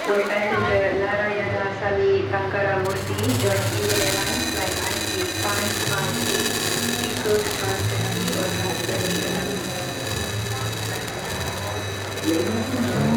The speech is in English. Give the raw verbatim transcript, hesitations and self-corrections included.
Flight passenger Narayana Sami Tankaramurthy joined Indian Airlines flight I C five five eight. Equals transparency or transparency.